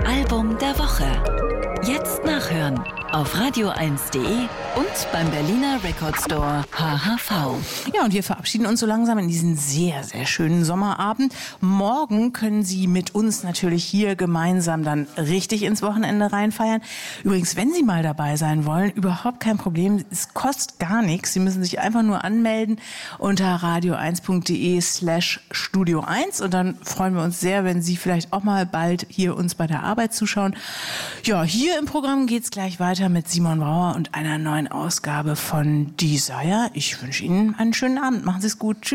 Album der Woche. Jetzt nachhören auf radio1.de und beim Berliner Record Store HHV. Ja, und wir verabschieden uns so langsam in diesen sehr, sehr schönen Sommerabend. Morgen können Sie mit uns natürlich hier gemeinsam dann richtig ins Wochenende reinfeiern. Übrigens, wenn Sie mal dabei sein wollen, überhaupt kein Problem. Es kostet gar nichts. Sie müssen sich einfach nur anmelden unter radio1.de/Studio1 und dann freuen wir uns sehr, wenn Sie vielleicht auch mal bald hier uns bei der Arbeit zuschauen. Ja, hier im Programm geht's gleich weiter mit Simon Brauer und einer neuen Ausgabe von Desire. Ich wünsche Ihnen einen schönen Abend. Machen Sie es gut. Tschüss.